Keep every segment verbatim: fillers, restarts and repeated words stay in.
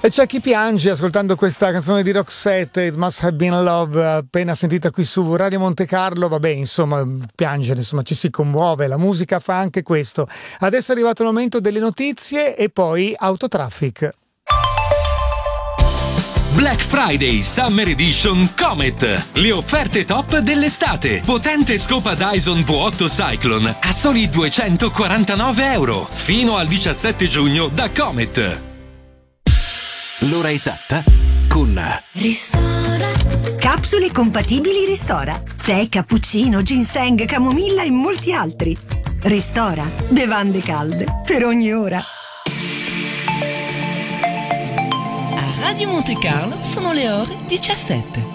E c'è chi piange ascoltando questa canzone di Roxette, It Must Have Been Love, appena sentita qui su Radio Monte Carlo. Vabbè, insomma, piangere, insomma, ci si commuove, la musica fa anche questo. Adesso è arrivato il momento delle notizie e poi Autotraffic. Black Friday Summer Edition Comet. Le offerte top dell'estate. Potente scopa Dyson V otto Cyclone a soli duecentoquarantanove euro. Fino al diciassette giugno da Comet. L'ora esatta con Ristora. Capsule compatibili Ristora. Tè, cappuccino, ginseng, camomilla e molti altri. Ristora. Bevande calde per ogni ora. Radio Monte Carlo sono le ore diciassette.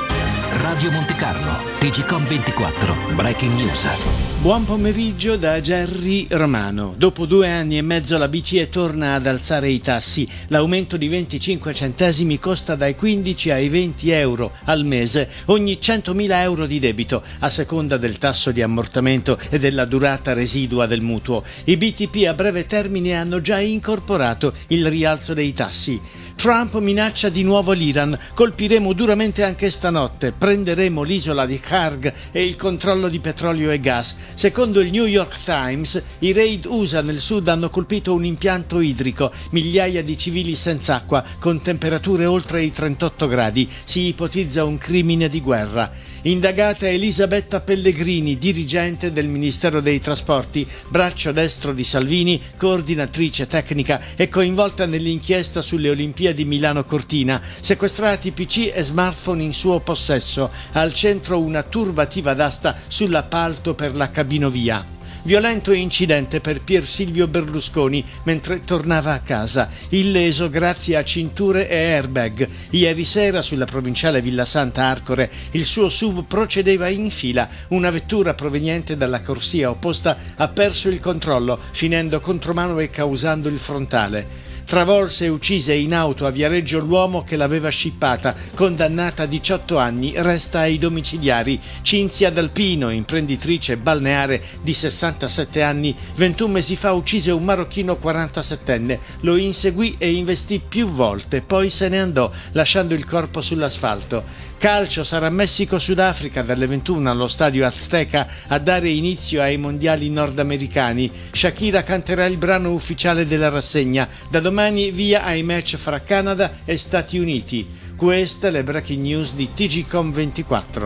Radio Monte Carlo, T G Com ventiquattro, Breaking News. Buon pomeriggio da Gerry Romano. Dopo due anni e mezzo la B C E torna ad alzare i tassi. L'aumento di venticinque centesimi costa dai quindici ai venti euro al mese ogni centomila euro di debito, a seconda del tasso di ammortamento e della durata residua del mutuo. I B T P a breve termine hanno già incorporato il rialzo dei tassi. Trump minaccia di nuovo l'Iran. Colpiremo duramente anche stanotte. Prenderemo l'isola di Kharg e il controllo di petrolio e gas. Secondo il New York Times, i raid U S A nel sud hanno colpito un impianto idrico, migliaia di civili senza acqua, con temperature oltre i trentotto gradi. Si ipotizza un crimine di guerra. Indagata Elisabetta Pellegrini, dirigente del Ministero dei Trasporti, braccio destro di Salvini, coordinatrice tecnica e coinvolta nell'inchiesta sulle Olimpiadi Milano-Cortina. Sequestrati P C e smartphone in suo possesso. Al centro una turbativa d'asta sull'appalto per la cabinovia. Violento incidente per Pier Silvio Berlusconi mentre tornava a casa, illeso grazie a cinture e airbag. Ieri sera sulla provinciale Villa Santa Arcore il suo S U V procedeva in fila. Una vettura proveniente dalla corsia opposta ha perso il controllo, finendo contromano e causando il frontale. Travolse e uccise in auto a Viareggio l'uomo che l'aveva scippata, condannata a diciotto anni, resta ai domiciliari. Cinzia D'Alpino, imprenditrice balneare di sessantasette anni, ventuno mesi fa uccise un marocchino quarantasettenne, lo inseguì e investì più volte, poi se ne andò, lasciando il corpo sull'asfalto. Calcio, sarà Messico-Sudafrica dalle ventuno allo stadio Azteca a dare inizio ai mondiali nordamericani. Shakira canterà il brano ufficiale della rassegna. Da domani via ai match fra Canada e Stati Uniti. Queste le breaking news di T G Com ventiquattro.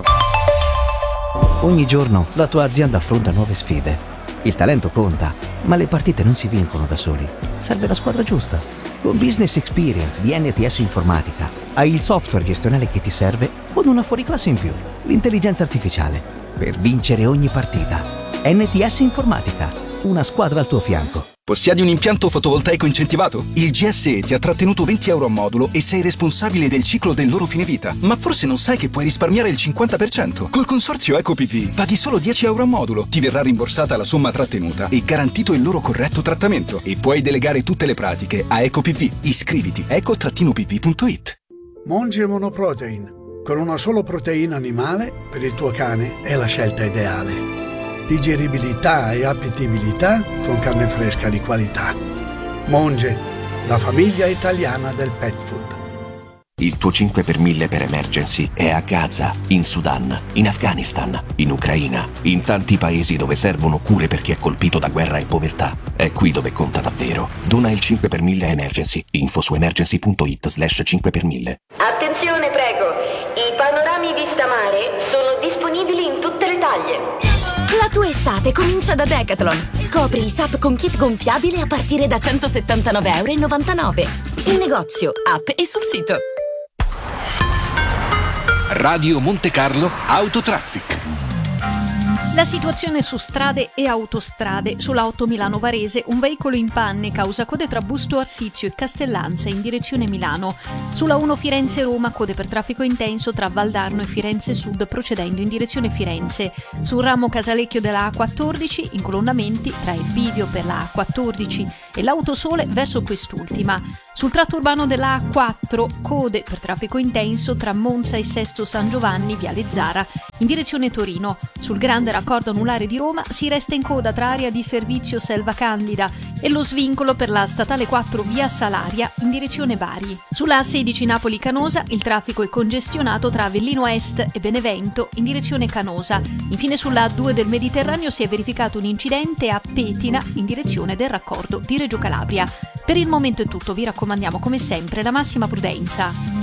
Ogni giorno la tua azienda affronta nuove sfide. Il talento conta, ma le partite non si vincono da soli. Serve la squadra giusta. Con Business Experience di N T S Informatica hai il software gestionale che ti serve con una fuoriclasse in più, l'intelligenza artificiale, per vincere ogni partita. N T S Informatica, una squadra al tuo fianco. Possiedi un impianto fotovoltaico incentivato? Il G S E ti ha trattenuto venti euro a modulo e sei responsabile del ciclo del loro fine vita. Ma forse non sai che puoi risparmiare il cinquanta per cento. Col consorzio EcoPV paghi solo dieci euro a modulo. Ti verrà rimborsata la somma trattenuta e garantito il loro corretto trattamento. E puoi delegare tutte le pratiche a EcoPV. Iscriviti eco P V punto it. Monge Monoprotein. Con una sola proteina animale per il tuo cane è la scelta ideale. Digeribilità e appetibilità con carne fresca di qualità. Monge, la famiglia italiana del pet food. Il tuo cinque per mille per emergency è a Gaza, in Sudan, in Afghanistan, in Ucraina, in tanti paesi dove servono cure per chi è colpito da guerra e povertà. È qui dove conta davvero. Dona il cinque per mille a Emergency. Info su emergency punto it slash cinque per mille. Attenzione, prego. I panorami vista mare sono disponibili in tutte le taglie. La tua estate comincia da Decathlon. Scopri i S U P con kit gonfiabile a partire da centosettantanove euro e novantanove. In negozio, app e sul sito. Radio Monte Carlo Autotraffic. La situazione su strade e autostrade. Sulla otto Milano-Varese un veicolo in panne causa code tra Busto Arsizio e Castellanza in direzione Milano. Sulla uno Firenze-Roma code per traffico intenso tra Valdarno e Firenze Sud procedendo in direzione Firenze. Sul ramo Casalecchio della A quattordici incolonnamenti tra il bivio per la A quattordici e l'Autosole verso quest'ultima. Sul tratto urbano della A quattro, code per traffico intenso tra Monza e Sesto San Giovanni, Viale Zara, in direzione Torino. Sul grande raccordo anulare di Roma si resta in coda tra area di servizio Selva Candida e lo svincolo per la statale quattro via Salaria in direzione Bari. Sulla A sedici Napoli-Canosa il traffico è congestionato tra Avellino Est e Benevento in direzione Canosa. Infine sulla A due del Mediterraneo si è verificato un incidente a Petina in direzione del raccordo di Reggio Calabria. Per il momento è tutto, vi raccomandiamo come sempre la massima prudenza.